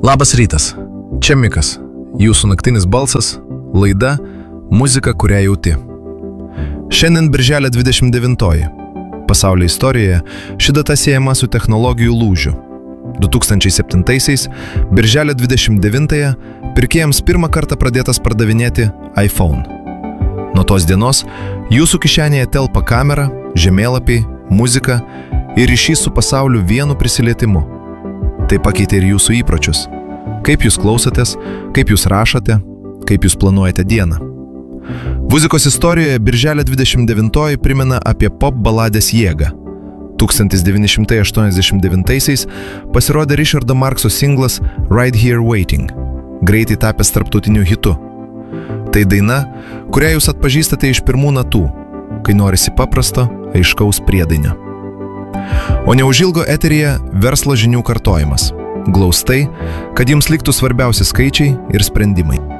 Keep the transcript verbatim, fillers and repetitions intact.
Labas rytas, čia Mikas, jūsų naktinis balsas, laida Muzika, kurią jauti. Šiandien birželio dvidešimt devintoji. Pasaulio istorijoje ši data siejama su technologijų lūžiu. du tūkstančiai septintaisiais, birželio dvidešimt devintąją, pirkėjams pirmą kartą pradėtas pardavinėti iPhone. Nuo tos dienos jūsų kišenėje telpa kamera, žemėlapiai, muzika ir ryšys su pasauliu vienu prisilietimu. Tai pakeitė ir jūsų įpročius. Kaip jūs klausotės, kaip jūs rašote, kaip jūs planuojate dieną. Muzikos istorijoje birželio dvidešimt devintoji primena apie pop baladės jėgą. tūkstantis devyni šimtai aštuoniasdešimt devintaisiais pasirodė Richardo Marxo singlas Right Here Waiting, greitai tapęs tarptautiniu hitu. Tai daina, kurią jūs atpažįstate iš pirmų natų, kai norisi paprasto, aiškaus priedainio. O neužilgo eteryje verslo žinių kartojimas. Glaustai, kad jums liktų svarbiausi skaičiai ir sprendimai.